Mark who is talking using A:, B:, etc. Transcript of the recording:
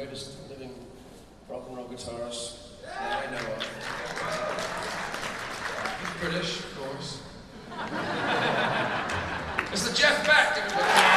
A: bravest living rock and roll guitarist that I know of.
B: He's British, of course. It's the Jeff Beck, everybody.